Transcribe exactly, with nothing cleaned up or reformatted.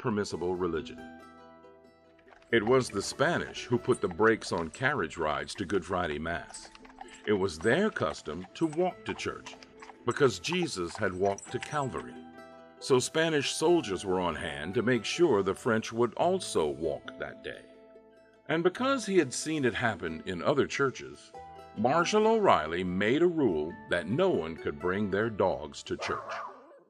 permissible religion. It was the Spanish who put the brakes on carriage rides to Good Friday Mass. It was their custom to walk to church because Jesus had walked to Calvary. So Spanish soldiers were on hand to make sure the French would also walk that day. And because he had seen it happen in other churches, Marshall O'Reilly made a rule that no one could bring their dogs to church.